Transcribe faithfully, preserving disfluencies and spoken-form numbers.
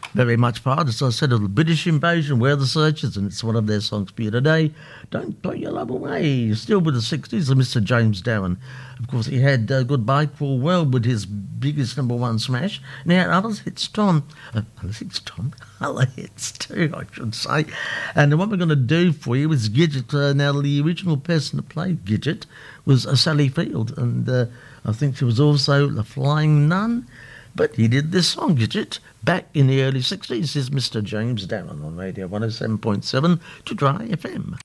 very much part, as I said, of the British invasion, Where the Searchers, and it's one of their songs for you today. Don't Throw Your Love Away. Still with the sixties, and Mister James Darren. Of course, he had uh, Goodbye Cruel World with his biggest number one smash, and he had other hits, Tom. Uh, other hits, Tom. Other hits too, I should say. And what we're going to do for you is Gidget. Uh, now, the original person that played Gidget was uh, Sally Field, and uh, I think she was also the Flying Nun. But he did this song, Gidget, back in the early sixties. This is Mister James Darren on Radio one oh seven point seven to Dry F M.